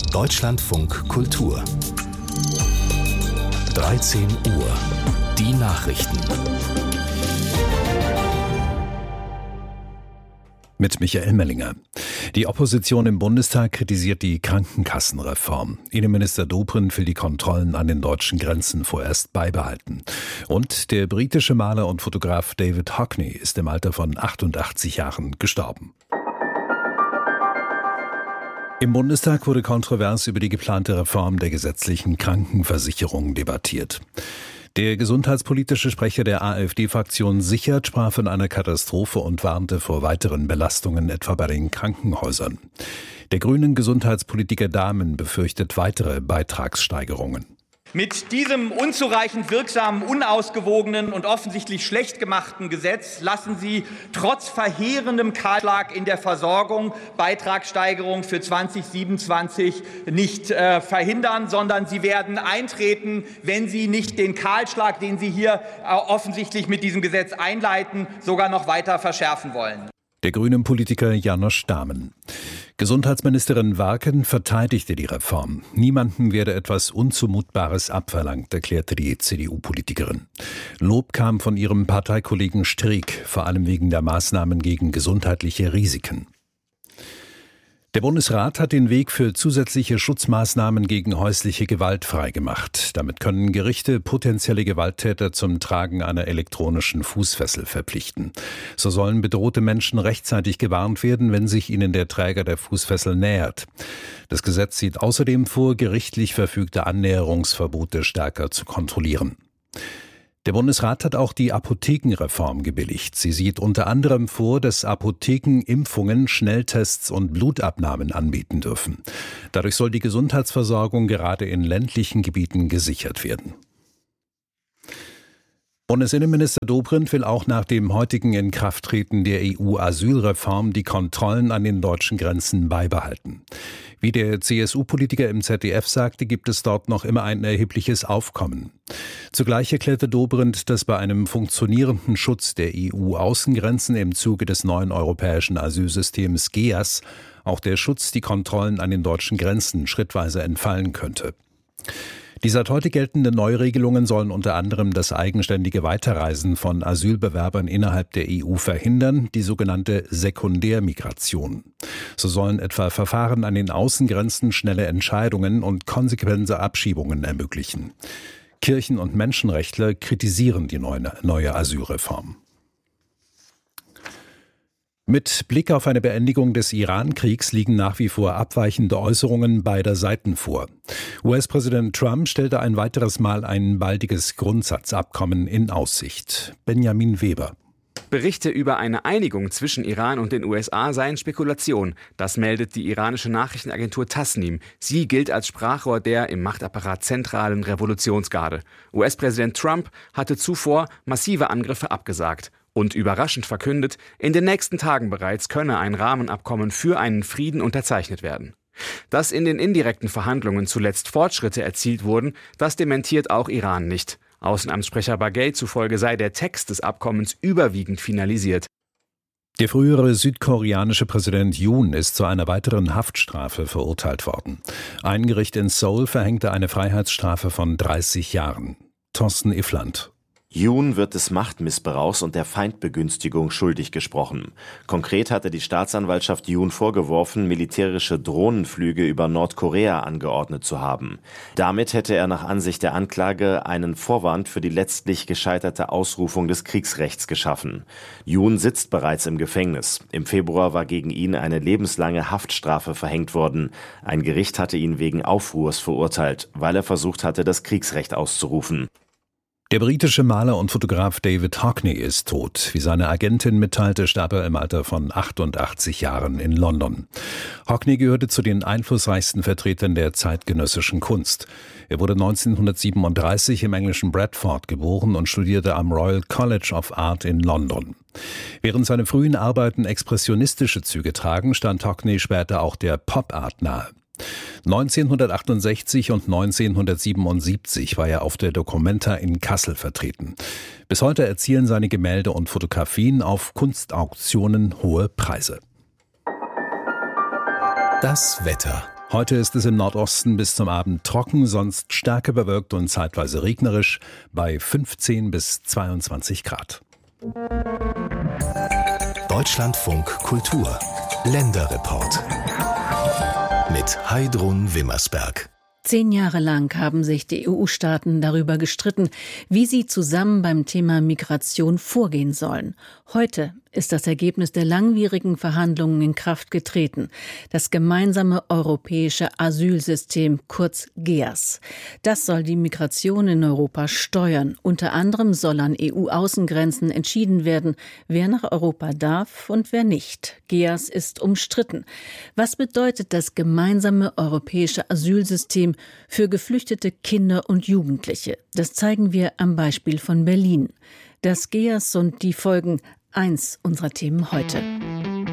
Deutschlandfunk Kultur 13 Uhr. Die Nachrichten. Mit Michael Mellinger. Die Opposition im Bundestag kritisiert die Krankenkassenreform. Innenminister Dobrindt will die Kontrollen an den deutschen Grenzen vorerst beibehalten. Und der britische Maler und Fotograf David Hockney ist im Alter von 88 Jahren gestorben. Im Bundestag wurde kontrovers über die geplante Reform der gesetzlichen Krankenversicherung debattiert. Der gesundheitspolitische Sprecher der AfD-Fraktion Sichert sprach von einer Katastrophe und warnte vor weiteren Belastungen, etwa bei den Krankenhäusern. Der grünen Gesundheitspolitiker Dahmen befürchtet weitere Beitragssteigerungen. Mit diesem unzureichend wirksamen, unausgewogenen und offensichtlich schlecht gemachten Gesetz lassen Sie trotz verheerendem Kahlschlag in der Versorgung Beitragssteigerung für 2027 nicht verhindern, sondern sie werden eintreten, wenn Sie nicht den Kahlschlag, den Sie hier offensichtlich mit diesem Gesetz einleiten, sogar noch weiter verschärfen wollen. Der grünen Politiker Janosch Dahmen. Gesundheitsministerin Warken verteidigte die Reform. Niemandem werde etwas Unzumutbares abverlangt, erklärte die CDU-Politikerin. Lob kam von ihrem Parteikollegen Streeck, vor allem wegen der Maßnahmen gegen gesundheitliche Risiken. Der Bundesrat hat den Weg für zusätzliche Schutzmaßnahmen gegen häusliche Gewalt freigemacht. Damit können Gerichte potenzielle Gewalttäter zum Tragen einer elektronischen Fußfessel verpflichten. So sollen bedrohte Menschen rechtzeitig gewarnt werden, wenn sich ihnen der Träger der Fußfessel nähert. Das Gesetz sieht außerdem vor, gerichtlich verfügte Annäherungsverbote stärker zu kontrollieren. Der Bundesrat hat auch die Apothekenreform gebilligt. Sie sieht unter anderem vor, dass Apotheken Impfungen, Schnelltests und Blutabnahmen anbieten dürfen. Dadurch soll die Gesundheitsversorgung gerade in ländlichen Gebieten gesichert werden. Bundesinnenminister Dobrindt will auch nach dem heutigen Inkrafttreten der EU-Asylreform die Kontrollen an den deutschen Grenzen beibehalten. Wie der CSU-Politiker im ZDF sagte, gibt es dort noch immer ein erhebliches Aufkommen. Zugleich erklärte Dobrindt, dass bei einem funktionierenden Schutz der EU-Außengrenzen im Zuge des neuen europäischen Asylsystems GEAS auch der Schutz, die Kontrollen an den deutschen Grenzen schrittweise entfallen könnte. Die seit heute geltenden Neuregelungen sollen unter anderem das eigenständige Weiterreisen von Asylbewerbern innerhalb der EU verhindern, die sogenannte Sekundärmigration. So sollen etwa Verfahren an den Außengrenzen schnelle Entscheidungen und konsequente Abschiebungen ermöglichen. Kirchen- und Menschenrechtler kritisieren die neue Asylreform. Mit Blick auf eine Beendigung des Iran-Kriegs liegen nach wie vor abweichende Äußerungen beider Seiten vor. US-Präsident Trump stellte ein weiteres Mal ein baldiges Grundsatzabkommen in Aussicht. Benjamin Weber. Berichte über eine Einigung zwischen Iran und den USA seien Spekulation. Das meldet die iranische Nachrichtenagentur Tasnim. Sie gilt als Sprachrohr der im Machtapparat zentralen Revolutionsgarde. US-Präsident Trump hatte zuvor massive Angriffe abgesagt und überraschend verkündet, in den nächsten Tagen bereits könne ein Rahmenabkommen für einen Frieden unterzeichnet werden. Dass in den indirekten Verhandlungen zuletzt Fortschritte erzielt wurden, das dementiert auch Iran nicht. Außenamtssprecher Bagay zufolge sei der Text des Abkommens überwiegend finalisiert. Der frühere südkoreanische Präsident Yoon ist zu einer weiteren Haftstrafe verurteilt worden. Ein Gericht in Seoul verhängte eine Freiheitsstrafe von 30 Jahren. Thorsten Iffland. Yoon wird des Machtmissbrauchs und der Feindbegünstigung schuldig gesprochen. Konkret hatte die Staatsanwaltschaft Yoon vorgeworfen, militärische Drohnenflüge über Nordkorea angeordnet zu haben. Damit hätte er nach Ansicht der Anklage einen Vorwand für die letztlich gescheiterte Ausrufung des Kriegsrechts geschaffen. Yoon sitzt bereits im Gefängnis. Im Februar war gegen ihn eine lebenslange Haftstrafe verhängt worden. Ein Gericht hatte ihn wegen Aufruhrs verurteilt, weil er versucht hatte, das Kriegsrecht auszurufen. Der britische Maler und Fotograf David Hockney ist tot. Wie seine Agentin mitteilte, starb er im Alter von 88 Jahren in London. Hockney gehörte zu den einflussreichsten Vertretern der zeitgenössischen Kunst. Er wurde 1937 im englischen Bradford geboren und studierte am Royal College of Art in London. Während seine frühen Arbeiten expressionistische Züge tragen, stand Hockney später auch der Pop-Art nahe. 1968 und 1977 war er auf der Documenta in Kassel vertreten. Bis heute erzielen seine Gemälde und Fotografien auf Kunstauktionen hohe Preise. Das Wetter. Heute ist es im Nordosten bis zum Abend trocken, sonst stärker bewölkt und zeitweise regnerisch bei 15 bis 22 Grad. Deutschlandfunk Kultur Länderreport mit Heidrun Wimmersberg. 10 Jahre lang haben sich die EU-Staaten darüber gestritten, wie sie zusammen beim Thema Migration vorgehen sollen. Heute ist das Ergebnis der langwierigen Verhandlungen in Kraft getreten. Das gemeinsame europäische Asylsystem, kurz GEAS. Das soll die Migration in Europa steuern. Unter anderem soll an EU-Außengrenzen entschieden werden, wer nach Europa darf und wer nicht. GEAS ist umstritten. Was bedeutet das gemeinsame europäische Asylsystem für geflüchtete Kinder und Jugendliche? Das zeigen wir am Beispiel von Berlin. Das GEAS und die Folgen, eins unserer Themen heute.